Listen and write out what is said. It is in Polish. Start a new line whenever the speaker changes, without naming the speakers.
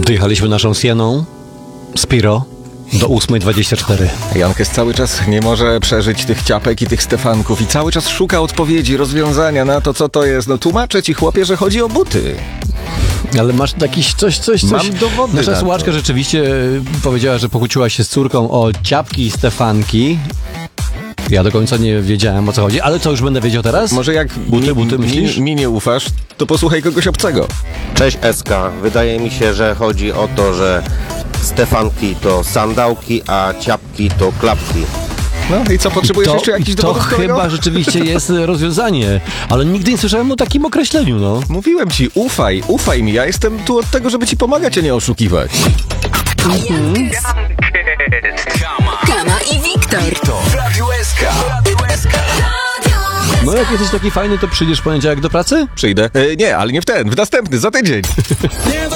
Dojechaliśmy naszą Sieną Spiro do 8:24.
Jankes cały czas nie może przeżyć tych ciapek i tych Stefanków i cały czas szuka odpowiedzi, rozwiązania na to, co to jest. No tłumaczę ci, chłopie, że chodzi o buty.
Ale masz jakiś coś.
Mam dowody
Nasza
na to.
słuchaczka rzeczywiście powiedziała, że pokłóciła się z córką o ciapki i Stefanki. Ja do końca nie wiedziałem, o co chodzi, ale co, już będę wiedział teraz?
Może jak
Buty myślisz?
mi nie ufasz, to posłuchaj kogoś obcego.
Cześć SK, wydaje mi się, że chodzi o to, że Stefanki to sandałki, a ciapki to klapki.
No i co, potrzebujesz jeszcze jakiś
to
dowód z kolego?
chyba rzeczywiście jest rozwiązanie, ale nigdy nie słyszałem o takim określeniu, no.
Mówiłem ci, ufaj mi, ja jestem tu od tego, żeby ci pomagać, a nie oszukiwać.
Kama i Wiktor.
W Radiu SK.
No jak jesteś taki fajny, to przyjdziesz w poniedziałek do pracy?
Przyjdę. Nie, ale nie w następny, za tydzień.